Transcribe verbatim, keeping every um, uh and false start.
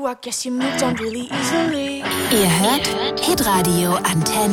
I guess you moved on really easily. Ihr hört Hitradio Antenne.